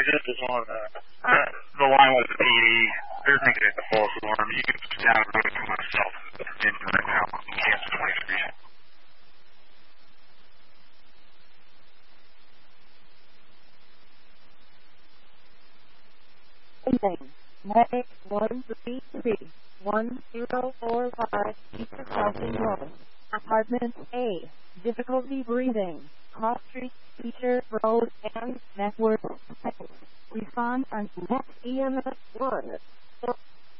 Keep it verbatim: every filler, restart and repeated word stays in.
just as one of the, uh, the line with the P D. They're going to get the full storm. You can put down a road for myself in right now. Kansas twenty-three. Name one three three one zero four five Easter Crossing North. Apartment A. Difficulty breathing. Cross Street, Feature Road, and Network. Respond on next E M S one.